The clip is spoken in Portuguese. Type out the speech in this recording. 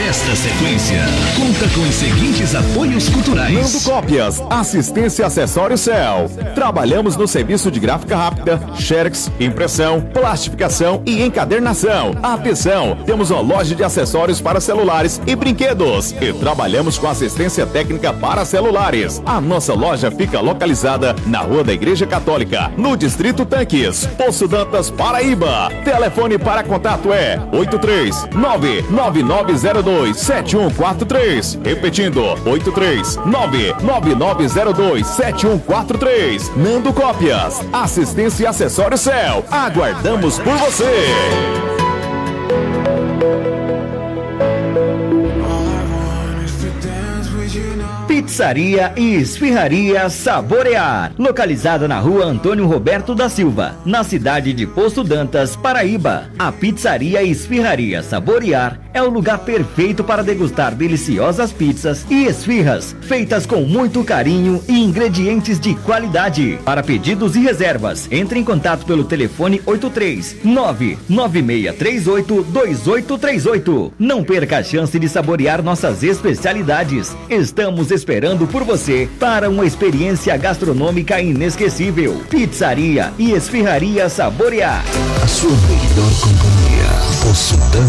Nesta sequência, conta com os seguintes apoios culturais. Nando Cópias, assistência e acessório Cell. Trabalhamos no serviço de gráfica rápida, xerox, impressão, plastificação e encadernação. Atenção, temos uma loja de acessórios para celulares e brinquedos. E trabalhamos com assistência técnica para celulares. A nossa loja fica localizada na Rua da Igreja Católica, no Distrito Tanques, Poço Dantas, Paraíba. Telefone para contato é 83999027143. Repetindo, 83999027143. Nando Cópias, assistência e acessório Cell. Aguardamos por você. Pizzaria e Esfirraria Saborear, localizada na Rua Antônio Roberto da Silva, na cidade de Poço Dantas, Paraíba. A Pizzaria e Esfirraria Saborear é o lugar perfeito para degustar deliciosas pizzas e esfirras, feitas com muito carinho e ingredientes de qualidade. Para pedidos e reservas, entre em contato pelo telefone 83996382838. Não perca a chance de saborear nossas especialidades. Estamos esperando por você para uma experiência gastronômica inesquecível. Pizzaria e Esfirraria Saborear. A sua melhor companhia. Poço Dantas.